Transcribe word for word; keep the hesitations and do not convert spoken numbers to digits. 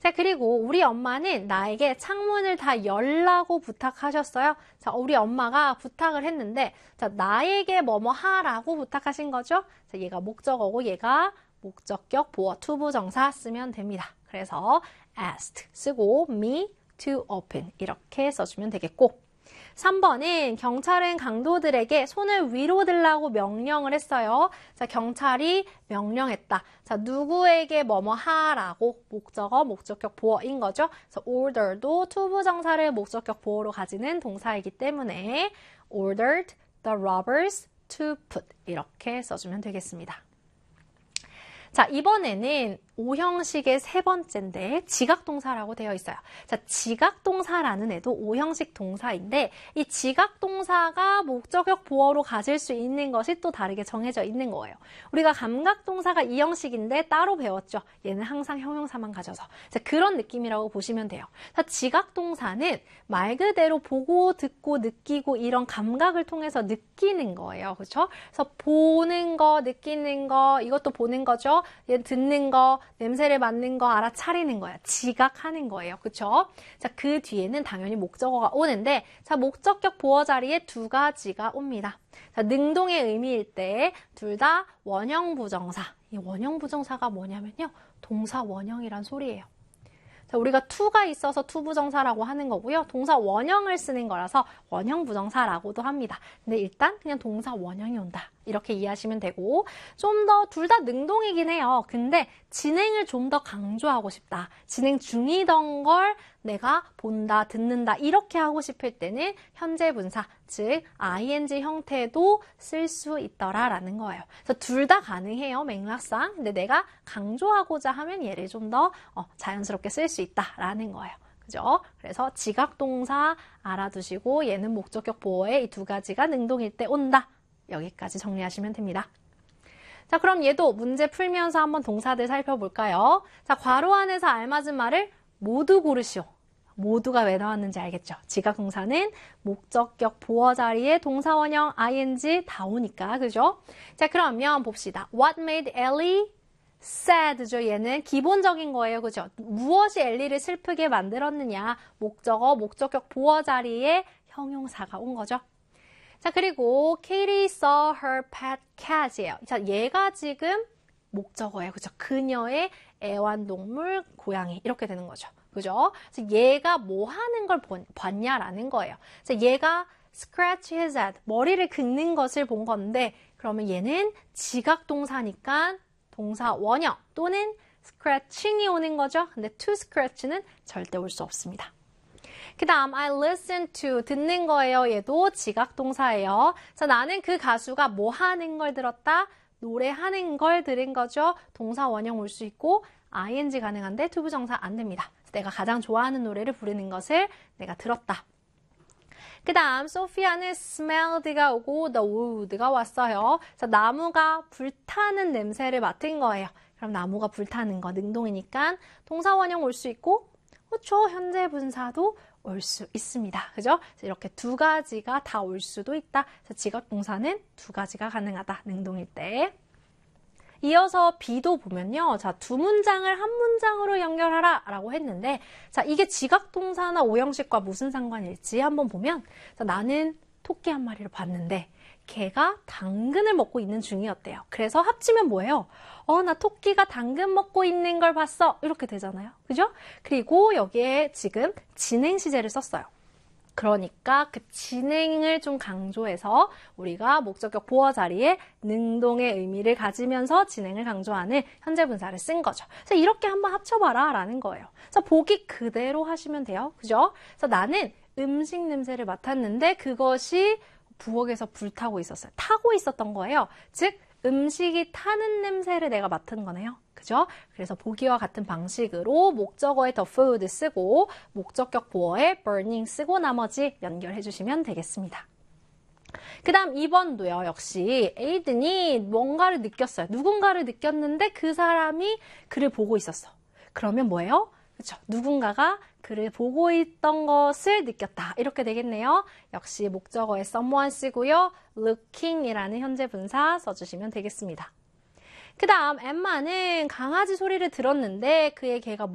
자, 그리고 우리 엄마는 나에게 창문을 다 열라고 부탁하셨어요. 자, 우리 엄마가 부탁을 했는데, 자, 나에게 뭐뭐 하라고 부탁하신 거죠? 자, 얘가 목적어고 얘가 목적격 보어 투부정사 쓰면 됩니다. 그래서 asked 쓰고 me to open 이렇게 써주면 되겠고, 삼 번은 경찰은 강도들에게 손을 위로 들라고 명령을 했어요. 자, 경찰이 명령했다. 자, 누구에게 뭐뭐 하라고 목적어, 목적격 보어인 거죠. 그래서 order도 투부정사를 목적격 보어로 가지는 동사이기 때문에 ordered the robbers to put 이렇게 써주면 되겠습니다. 자, 이번에는 오형식의 세 번째인데 지각동사라고 되어 있어요. 자, 지각동사라는 애도 오형식 동사인데 이 지각동사가 목적격 보어로 가질 수 있는 것이 또 다르게 정해져 있는 거예요. 우리가 감각동사가 이형식인데 따로 배웠죠. 얘는 항상 형용사만 가져서. 자, 그런 느낌이라고 보시면 돼요. 자, 지각동사는 말 그대로 보고 듣고 느끼고 이런 감각을 통해서 느끼는 거예요. 그렇죠? 그래서 보는 거, 느끼는 거, 이것도 보는 거죠. 얘 듣는 거, 냄새를 맡는 거 알아차리는 거야. 지각하는 거예요. 그쵸? 자, 그 뒤에는 당연히 목적어가 오는데, 자, 목적격 보어 자리에 두 가지가 옵니다. 자, 능동의 의미일 때 둘 다 원형 부정사. 이 원형 부정사가 뭐냐면요. 동사 원형이란 소리예요. 자, 우리가 to가 있어서 to 부정사라고 하는 거고요. 동사 원형을 쓰는 거라서 원형 부정사라고도 합니다. 근데 일단 그냥 동사 원형이 온다. 이렇게 이해하시면 되고, 좀 더 둘 다 능동이긴 해요. 근데 진행을 좀 더 강조하고 싶다. 진행 중이던 걸 내가 본다, 듣는다 이렇게 하고 싶을 때는 현재 분사, 즉 아이엔지 형태도 쓸 수 있더라라는 거예요. 그래서 둘 다 가능해요, 맥락상. 근데 내가 강조하고자 하면 얘를 좀 더 어, 자연스럽게 쓸 수 있다라는 거예요. 그죠? 그래서 지각동사 알아두시고 얘는 목적격 보어에 이 두 가지가 능동일 때 온다. 여기까지 정리하시면 됩니다. 자, 그럼 얘도 문제 풀면서 한번 동사들 살펴볼까요? 자, 괄호 안에서 알맞은 말을 모두 고르시오. 모두가 왜 나왔는지 알겠죠? 지각동사는 목적격 보어 자리에 동사 원형 아이엔지 다 오니까, 그죠? 자, 그러면 봅시다. What made Ellie sad죠? 얘는 기본적인 거예요, 그죠? 무엇이 엘리를 슬프게 만들었느냐? 목적어, 목적격 보어 자리에 형용사가 온 거죠. 자, 그리고 Katie saw her pet cat이에요. 자, 얘가 지금 목적어예요. 그죠? 그녀의 애완동물 고양이 이렇게 되는 거죠. 그죠? 그래서 얘가 뭐 하는 걸 봤냐라는 거예요. 자, 얘가 scratch his head, 머리를 긁는 것을 본 건데, 그러면 얘는 지각동사니까 동사 원형 또는 scratching이 오는 거죠. 근데 to scratch는 절대 올 수 없습니다. 그 다음 I listen to 듣는 거예요. 얘도 지각동사예요. 자, 나는 그 가수가 뭐 하는 걸 들었다? 노래하는 걸 들은 거죠. 동사 원형 올 수 있고 아이엔지 가능한데 to 부정사 안 됩니다. 내가 가장 좋아하는 노래를 부르는 것을 내가 들었다. 그 다음 소피아는 smelled가 오고 the wood가 왔어요. 자, 나무가 불타는 냄새를 맡은 거예요. 그럼 나무가 불타는 거 능동이니까 동사 원형 올 수 있고 그렇죠. 현재 분사도 올 수 있습니다. 그죠? 이렇게 두 가지가 다 올 수도 있다. 지각동사는 두 가지가 가능하다. 능동일 때. 이어서 B도 보면요. 자, 두 문장을 한 문장으로 연결하라 라고 했는데, 자, 이게 지각동사나 오형식과 무슨 상관일지 한번 보면, 자, 나는 토끼 한 마리를 봤는데, 걔가 당근을 먹고 있는 중이었대요. 그래서 합치면 뭐예요? 어, 나 토끼가 당근 먹고 있는 걸 봤어. 이렇게 되잖아요. 그죠? 그리고 여기에 지금 진행 시제를 썼어요. 그러니까 그 진행을 좀 강조해서 우리가 목적격 보어 자리에 능동의 의미를 가지면서 진행을 강조하는 현재 분사를 쓴 거죠. 그래서 이렇게 한번 합쳐봐라 라는 거예요. 그래서 보기 그대로 하시면 돼요. 그죠? 그래서 나는 음식 냄새를 맡았는데 그것이 부엌에서 불타고 있었어요. 타고 있었던 거예요. 즉 음식이 타는 냄새를 내가 맡은 거네요. 그죠? 그래서 보기와 같은 방식으로 목적어에 the food 쓰고 목적격 보어에 burning 쓰고 나머지 연결해 주시면 되겠습니다. 그 다음 이 번도요. 역시 에이든이 뭔가를 느꼈어요. 누군가를 느꼈는데 그 사람이 그를 보고 있었어. 그러면 뭐예요? 그렇죠. 누군가가 그를 보고 있던 것을 느꼈다. 이렇게 되겠네요. 역시 목적어에 someone 쓰고요. looking이라는 현재 분사 써주시면 되겠습니다. 그 다음 엠마는 강아지 소리를 들었는데 그의 개가